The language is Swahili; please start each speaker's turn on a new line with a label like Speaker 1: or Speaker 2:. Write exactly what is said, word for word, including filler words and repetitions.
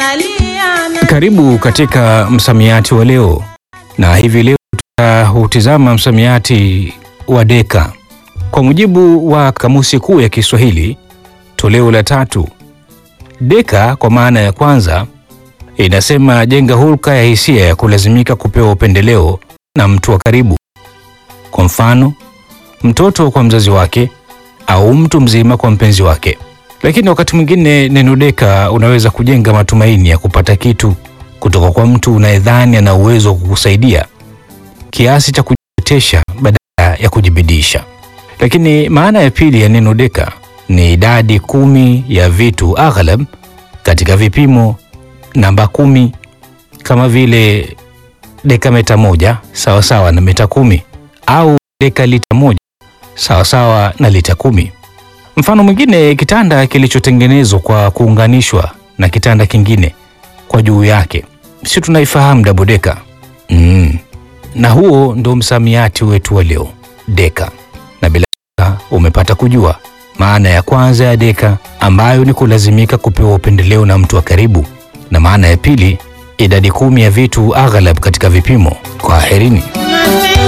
Speaker 1: Karibu katika msamiati wa leo, na hivi leo tutahutizama msamiati wa deka. Kwa mujibu wa Kamusi Kuu ya Kiswahili toleo la tatu, deka kwa maana ya kwanza inasema jenga hulka ya hisia ya kulazimika kupewa upendeleo na mtu wa karibu. Kwa mfano, mtoto kwa mzazi wake au mtu mzima kwa mpenzi wake. Lakini wakati mwingine neno deka unaweza kujenga matumaini ya kupata kitu kutoka kwa mtu unayedhani ana uwezo wa kukusaidia kiasi cha kujitesha badala ya kujibidisha. Lakini maana ya pili ya neno deka ni idadi kumi ya vitu aghlab katika vipimo namba kumi, kama vile deka meta moja sawa sawa na meta kumi au deka lita moja sawa sawa na lita kumi. Mfano mwingine, kitanda kilichotengenezwa kwa kuunganishwa na kitanda kingine kwa juu yake. Si tunaifahamu double deka? Mm. Na huo ndo msamiati wetu wa leo, deka. Na bila shaka umepata kujua maana ya kwanza ya deka, ambayo ni kulazimika kupewa upendeleo na mtu wa karibu, na maana ya pili idadi kumi ya vitu aghlab katika vipimo. Kwaherini.